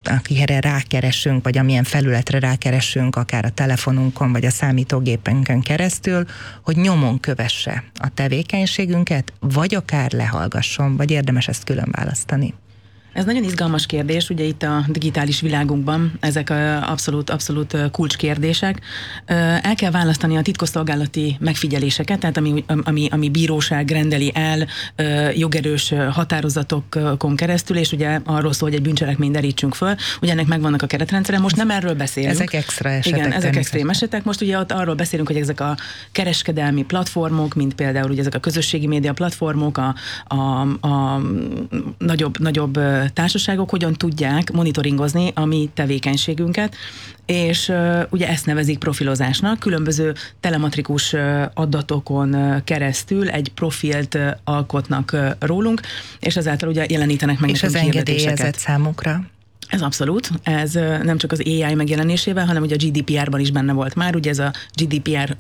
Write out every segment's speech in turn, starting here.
akire rákeresünk, vagy amilyen felületre rákeresünk, akár a telefonunkon, vagy a számítógépünkön keresztül, hogy nyomon kövesse a tevékenységünket, vagy akár lehallgasson, vagy érdemes ezt külön választani. Ez nagyon izgalmas kérdés, ugye itt a digitális világunkban ezek abszolút kulcskérdések. El kell választani a titkosszolgálati megfigyeléseket, tehát ami bíróság rendeli el jogerős határozatokon keresztül, és ugye arról szól, hogy egy bűncselekményt derítsünk föl. Ugye ennek megvannak a keretrendszere, most nem erről beszélünk. Ezek extra esetek. Igen, ezek extrém esetek. Most ugye ott arról beszélünk, hogy ezek a kereskedelmi platformok, mint például ugye ezek a közösségi média platformok, a nagyobb társaságok hogyan tudják monitoringozni a mi tevékenységünket, és ugye ezt nevezik profilozásnak, különböző telematrikus adatokon keresztül egy profilt alkotnak rólunk, és ezáltal ugye jelenítenek meg és nekünk hirdetéseket. És ez engedélyezett számukra? Ez abszolút. Ez nem csak az AI megjelenésével, hanem ugye a GDPR-ban is benne volt már, ugye ez a GDPR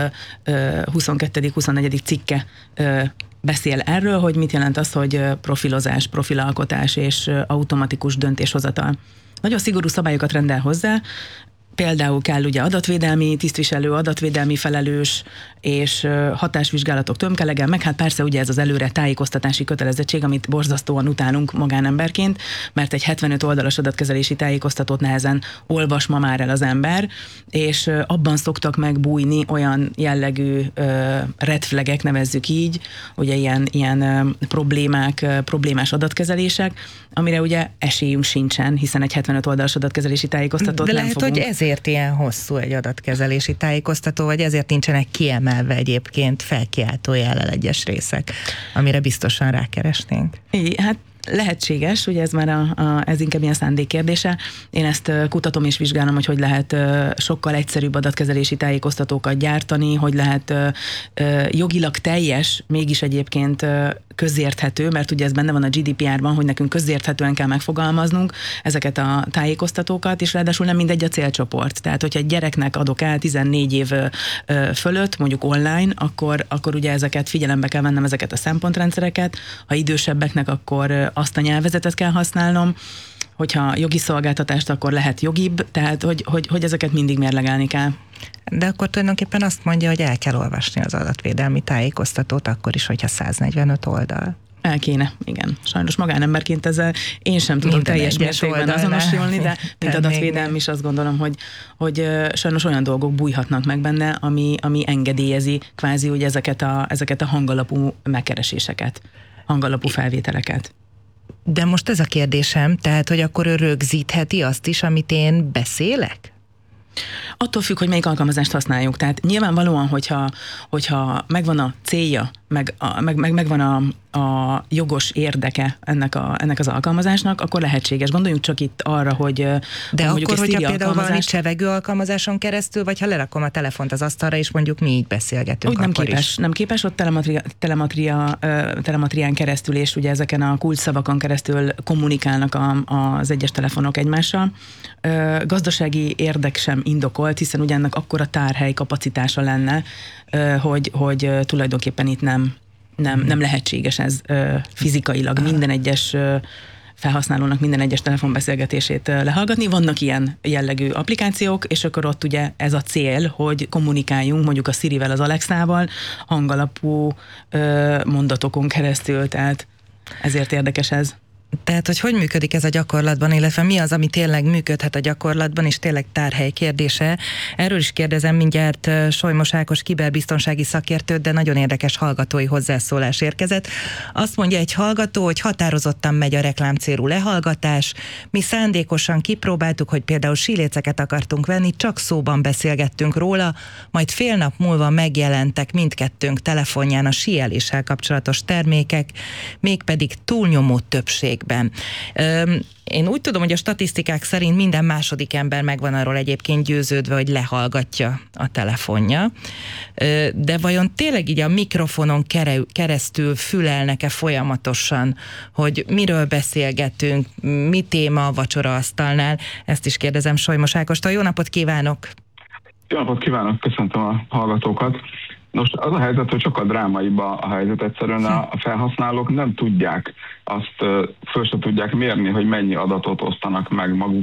22.-24. cikke beszél erről, hogy mit jelent az, hogy profilozás, profilalkotás és automatikus döntéshozatal. Nagyon szigorú szabályokat rendel hozzá, például kell ugye adatvédelmi tisztviselő, adatvédelmi felelős és hatásvizsgálatok tömkelege, meg hát persze ugye ez az előre tájékoztatási kötelezettség, amit borzasztóan utálunk magánemberként, mert egy 75 oldalas adatkezelési tájékoztatót nehezen olvas ma már el az ember, és abban szoktak megbújni olyan jellegű red flagek, nevezzük így, ugye ilyen problémás adatkezelések, amire ugye esélyünk sincsen, hiszen egy 75 oldalas adatkezelési tájékoztatót nem fogunk. Hogy ezért ilyen hosszú egy adatkezelési tájékoztató, vagy ezért nincsenek kiemelve egyébként felkiáltójellel egyes részek, amire biztosan rákeresnénk. Hát lehetséges, ugye ez már ez inkább ilyen szándék kérdése. Én ezt kutatom és vizsgálom, hogy lehet sokkal egyszerűbb adatkezelési tájékoztatókat gyártani, hogy lehet jogilag teljes, mégis egyébként közérthető, mert ugye ez benne van a GDPR-ban, hogy nekünk közérthetően kell megfogalmaznunk ezeket a tájékoztatókat, és ráadásul nem mindegy a célcsoport. Tehát, hogyha egy gyereknek adok el 14 év fölött, mondjuk online, akkor ugye ezeket figyelembe kell vennem, ezeket a szempontrendszereket. Ha idősebbeknek, akkor azt a nyelvezetet kell használnom, hogyha jogi szolgáltatást, akkor lehet jogibb, tehát hogy ezeket mindig mérlegelni kell. De akkor tulajdonképpen azt mondja, hogy el kell olvasni az adatvédelmi tájékoztatót, akkor is, hogyha 145 oldal. El kéne, igen. Sajnos magánemberként ezzel én sem tudom teljes mértékben azonosulni, de mint adatvédelmi is azt gondolom, hogy sajnos olyan dolgok bújhatnak meg benne, ami engedélyezi kvázi ugye ezeket a hangalapú megkereséseket, hangalapú felvételeket. De most ez a kérdésem, tehát, hogy akkor ő rögzítheti azt is, amit én beszélek? Attól függ, hogy melyik alkalmazást használjuk. Tehát nyilvánvalóan, hogyha megvan a célja, megvan a jogos érdeke ennek az alkalmazásnak, akkor lehetséges. Gondoljunk csak itt arra, hogy de akkor, hogyha például valami csevegő alkalmazáson keresztül, vagy ha lerakom a telefont az asztalra, és mondjuk mi így beszélgetünk, úgy akkor nem képes ott telematrián keresztül, és ugye ezeken a kulcsszavakon keresztül kommunikálnak az egyes telefonok egymással. Gazdasági érdek sem indokolt, hiszen ugye ennek akkora tárhely kapacitása lenne, hogy tulajdonképpen itt nem lehetséges ez fizikailag minden egyes felhasználónak minden egyes telefonbeszélgetését lehallgatni. Vannak ilyen jellegű applikációk, és akkor ott ugye ez a cél, hogy kommunikáljunk mondjuk a Sirivel, az Alexával hangalapú mondatokon keresztül, tehát ezért érdekes ez. Tehát, hogy működik ez a gyakorlatban, illetve mi az, ami tényleg működhet a gyakorlatban, és tényleg tárhely kérdése. Erről is kérdezem mindjárt Solymos Ákos kiberbiztonsági szakértőt, de nagyon érdekes hallgatói hozzászólás érkezett. Azt mondja egy hallgató, hogy határozottan megy a reklámcélú lehallgatás. Mi szándékosan kipróbáltuk, hogy például síléceket akartunk venni, csak szóban beszélgettünk róla, majd fél nap múlva megjelentek mindkettőnk telefonján a síeléssel kapcsolatos termékek, mégpedig túlnyomó többség. Én úgy tudom, hogy a statisztikák szerint minden második ember megvan arról egyébként győződve, hogy lehallgatja a telefonja, de vajon tényleg így a mikrofonon keresztül fülelnek-e folyamatosan, hogy miről beszélgetünk, mi téma a vacsoraasztalnál? Ezt is kérdezem Solymos Ákostól. Jó napot kívánok! Jó napot kívánok, köszöntöm a hallgatókat! Nos, az a helyzet, hogy sokkal drámaibb a helyzet, egyszerűen a felhasználók nem tudják azt, föl se tudják mérni, hogy mennyi adatot osztanak meg maguk